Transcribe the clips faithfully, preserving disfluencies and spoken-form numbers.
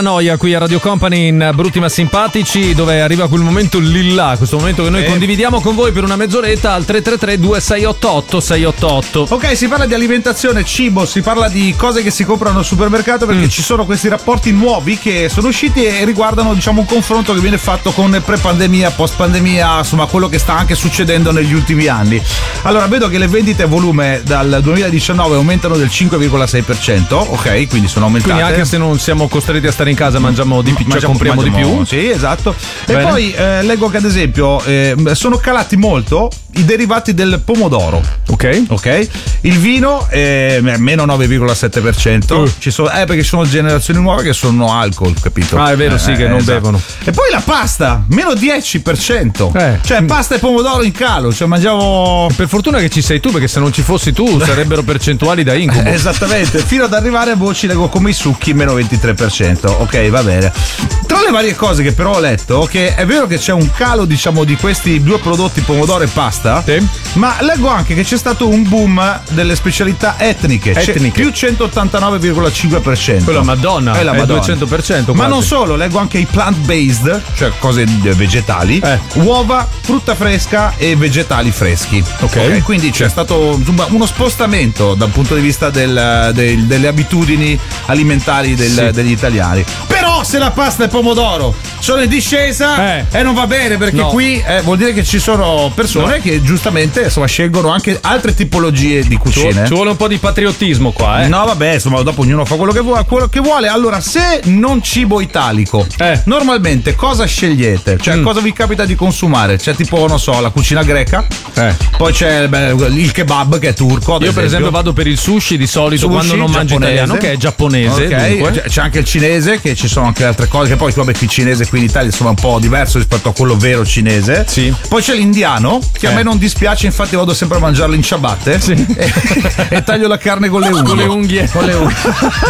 Noia qui a Radio Company in Brutti ma Simpatici, dove arriva quel momento lilla, questo momento che noi eh. condividiamo con voi per una mezz'oretta al tre tre tre due sei otto otto sei otto otto. Ok, si parla di alimentazione, cibo, si parla di cose che si comprano al supermercato perché mm. ci sono questi rapporti nuovi che sono usciti e riguardano, diciamo, un confronto che viene fatto con pre-pandemia, post-pandemia, insomma quello che sta anche succedendo negli ultimi anni. Allora, vedo che le vendite a volume dal duemiladiciannove aumentano del cinque virgola sei per cento, ok, quindi sono aumentate. Quindi anche se non siamo costretti a stare in casa mangiamo di più, cioè compriamo mangiamo, di più. Sì, esatto. Bene. E poi eh, leggo che ad esempio eh, sono calati molto i derivati del pomodoro. Ok. Ok. Il vino è meno nove virgola sette per cento. Uh. Ci sono, eh, perché ci sono generazioni nuove che sono alcol, capito? Ah, è vero, eh, sì, che eh, non esatto. bevono. E poi la pasta, meno dieci per cento. Eh. Cioè, pasta e pomodoro in calo. Cioè, mangiavo. Per fortuna che ci sei tu, perché se non ci fossi tu sarebbero percentuali da incubo. Esattamente, fino ad arrivare a voci leggo come i succhi, meno ventitré per cento. Ok, va bene. Tra le varie cose che però ho letto, che è vero che c'è un calo, diciamo, di questi due prodotti, pomodoro e pasta, sì. Ma leggo anche che c'è stato un boom delle specialità etniche, etniche. più centottantanove virgola cinque per cento. Quella Madonna, è la Madonna. duecento per cento Ma quasi. non solo, leggo anche i plant-based, cioè cose vegetali, eh. uova, frutta fresca e vegetali freschi. Ok, okay, quindi c'è stato insomma, uno spostamento dal punto di vista del, del, delle abitudini alimentari del, sì. degli italiani. Però se la pasta e pomodoro sono in discesa eh. eh non va bene, perché no. qui eh, vuol dire che ci sono persone no. che giustamente insomma scelgono anche altre tipologie di cucine. Ci vuole un po' di patriottismo qua, eh. No, vabbè, insomma, dopo ognuno fa quello che vuole, quello che vuole. Allora, se non cibo italico, eh. normalmente cosa scegliete? Cioè, mm. cosa vi capita di consumare? C'è tipo, non so, la cucina greca, eh. poi c'è beh, il kebab che è turco. Io per esempio. esempio vado per il sushi di solito sushi, quando non mangio italiano, che è giapponese. Okay. C'è anche il cinese, che ci sono anche altre cose, che poi vabbè, il cinese qui in Italia insomma è un po' diverso rispetto a quello vero cinese. Sì. Poi c'è l'indiano, che eh. a me non dispiace, infatti vado sempre a mangiarlo in ciabatte, sì. e, e taglio la carne con le unghie. Con le unghie. Con le unghie.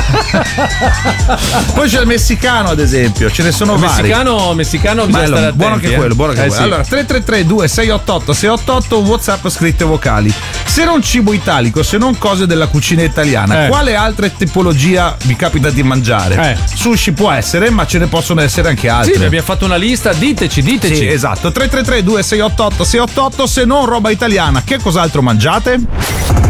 Poi c'è il messicano, ad esempio, ce ne sono il vari. Messicano, messicano bisogna Bello, stare attenti, buono anche eh. quello, buono anche eh, quello. sì. Allora, tre tre tre due sei otto otto sei otto otto, WhatsApp scritte vocali. Se non cibo italico, se non cose della cucina italiana, eh. quale altra tipologia vi capita di mangiare? Eh. Sushi può essere, ma ce ne possono essere anche altre. Sì, abbiamo fatto una lista, diteci, diteci. Sì, esatto. tre tre tre due sei otto otto sei otto otto. Se non roba italiana, che cos'altro mangiate?